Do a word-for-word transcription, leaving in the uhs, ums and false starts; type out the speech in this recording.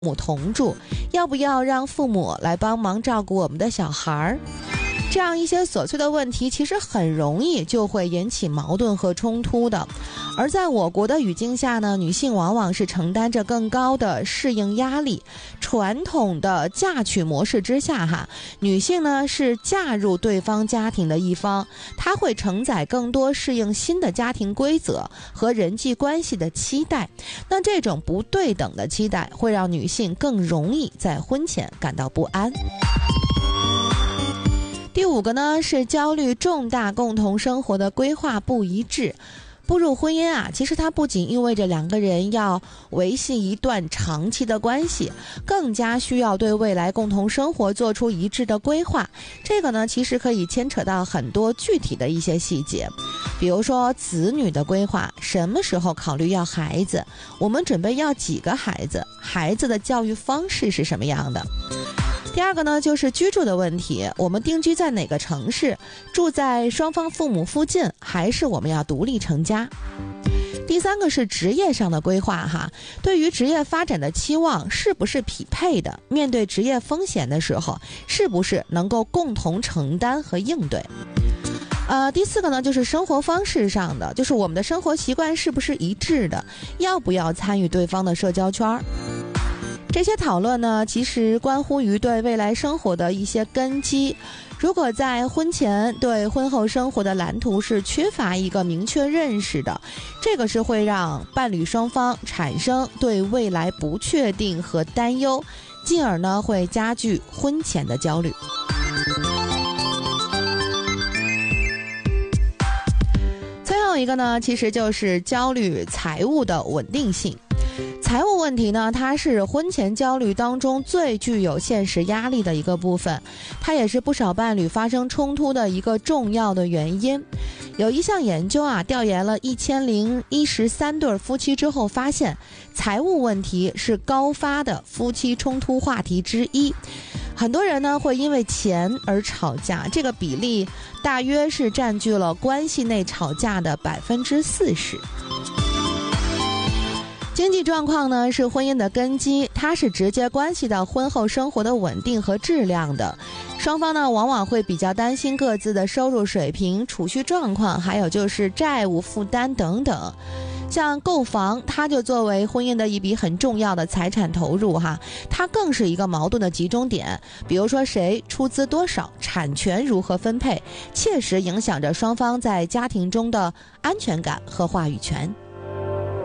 母同住，要不要让父母来帮忙照顾我们的小孩儿？这样一些琐碎的问题，其实很容易就会引起矛盾和冲突的。而在我国的语境下呢，女性往往是承担着更高的适应压力。传统的嫁娶模式之下哈，女性呢是嫁入对方家庭的一方，她会承载更多适应新的家庭规则和人际关系的期待。那这种不对等的期待会让女性更容易在婚前感到不安。第五个呢是焦虑重大共同生活的规划不一致。步入婚姻啊，其实它不仅意味着两个人要维系一段长期的关系，更加需要对未来共同生活做出一致的规划。这个呢，其实可以牵扯到很多具体的一些细节，比如说子女的规划，什么时候考虑要孩子，我们准备要几个孩子，孩子的教育方式是什么样的。第二个呢，就是居住的问题，我们定居在哪个城市，住在双方父母附近，还是我们要独立成家。第三个是职业上的规划哈，对于职业发展的期望是不是匹配的，面对职业风险的时候，是不是能够共同承担和应对。呃，第四个呢，就是生活方式上的，就是我们的生活习惯是不是一致的，要不要参与对方的社交圈。这些讨论呢，其实关乎于对未来生活的一些根基。如果在婚前对婚后生活的蓝图是缺乏一个明确认识的，这个是会让伴侣双方产生对未来不确定和担忧，进而呢会加剧婚前的焦虑。最后一个呢，其实就是焦虑财务的稳定性。财务问题呢，它是婚前焦虑当中最具有现实压力的一个部分，它也是不少伴侣发生冲突的一个重要的原因。有一项研究啊，调研了一千零一十三对夫妻之后发现，财务问题是高发的夫妻冲突话题之一。很多人呢会因为钱而吵架，这个比例大约是占据了关系内吵架的百分之四十。经济状况呢是婚姻的根基，它是直接关系到婚后生活的稳定和质量的。双方呢往往会比较担心各自的收入水平、储蓄状况，还有就是债务负担等等。像购房，它就作为婚姻的一笔很重要的财产投入哈，它更是一个矛盾的集中点。比如说谁出资多少，产权如何分配，切实影响着双方在家庭中的安全感和话语权。